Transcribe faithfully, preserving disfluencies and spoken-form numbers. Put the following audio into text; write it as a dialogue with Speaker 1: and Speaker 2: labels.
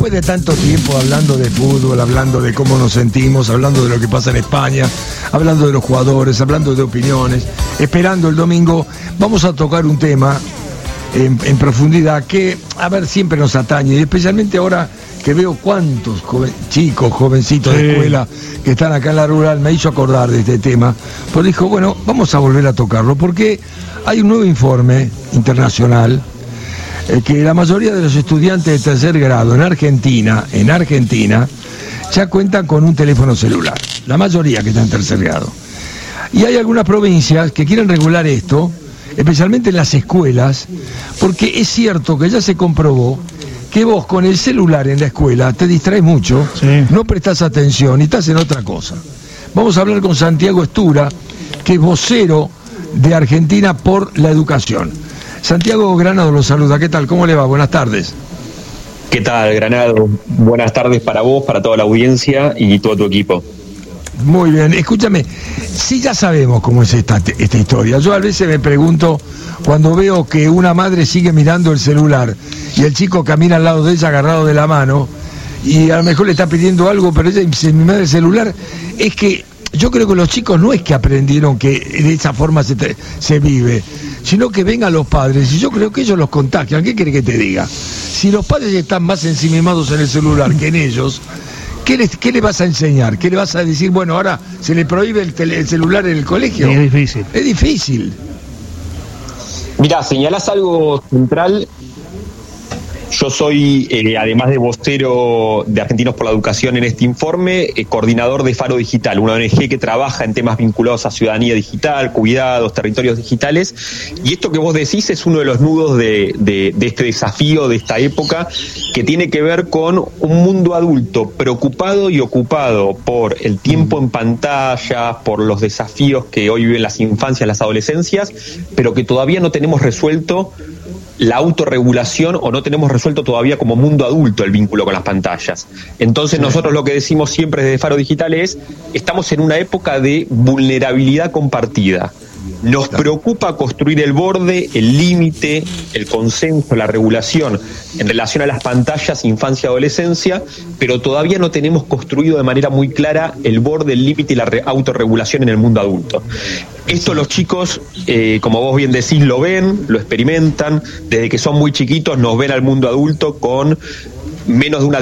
Speaker 1: después de tanto tiempo hablando de fútbol, hablando de cómo nos sentimos, hablando de lo que pasa en España, hablando de los jugadores, hablando de opiniones, esperando el domingo, vamos a tocar un tema en, en profundidad que, a ver, siempre nos atañe, y especialmente ahora que veo cuántos joven, chicos, jovencitos sí. de escuela que están acá en la rural, me hizo acordar de este tema, pues dijo, bueno, vamos a volver a tocarlo, porque hay un nuevo informe internacional eh, que la mayoría de los estudiantes de tercer grado en Argentina, en Argentina, ya cuentan con un teléfono celular, la mayoría que está en tercer grado. Y hay algunas provincias que quieren regular esto, especialmente en las escuelas, porque es cierto que ya se comprobó que vos con el celular en la escuela te distraes mucho, sí. no prestás atención y estás en otra cosa. Vamos a hablar con Santiago Estura, que es vocero de Argentina por la Educación. Santiago Granado lo saluda, ¿qué tal? ¿Cómo le va? Buenas tardes.
Speaker 2: ¿Qué tal, Granado? Buenas tardes para vos, para toda la audiencia y todo tu equipo.
Speaker 1: Muy bien, escúchame, sí ya sabemos cómo es esta, esta historia. Yo a veces me pregunto, cuando veo que una madre sigue mirando el celular y el chico camina al lado de ella agarrado de la mano y a lo mejor le está pidiendo algo, pero ella dice, mi madre el celular, es que yo creo que los chicos no es que aprendieron que de esa forma se, te, se vive, sino que vengan los padres y yo creo que ellos los contagian. ¿Qué quiere que te diga? Si los padres están más ensimismados en el celular que en ellos, ¿Qué le, ¿Qué le vas a enseñar? ¿Qué le vas a decir? Bueno, ahora se le prohíbe el, tele, el celular en el colegio.
Speaker 3: Sí, es difícil.
Speaker 1: Es difícil.
Speaker 2: Mirá, señalás algo central. Yo soy, eh, además de vocero de Argentinos por la Educación en este informe, eh, coordinador de Faro Digital, una O N G que trabaja en temas vinculados a ciudadanía digital, cuidados, territorios digitales. Y esto que vos decís es uno de los nudos de, de, de este desafío, de esta época, que tiene que ver con un mundo adulto preocupado y ocupado por el tiempo en pantalla, por los desafíos que hoy viven las infancias, las adolescencias, pero que todavía no tenemos resuelto la autorregulación o no tenemos resuelto todavía como mundo adulto el vínculo con las pantallas. Entonces sí. nosotros lo que decimos siempre desde Faro Digital es, estamos en una época de vulnerabilidad compartida. Nos preocupa construir el borde, el límite, el consenso, la regulación en relación a las pantallas, infancia y adolescencia, pero todavía no tenemos construido de manera muy clara el borde, el límite y la re- autorregulación en el mundo adulto. Esto los chicos, eh, como vos bien decís, lo ven, lo experimentan, desde que son muy chiquitos nos ven al mundo adulto con menos de una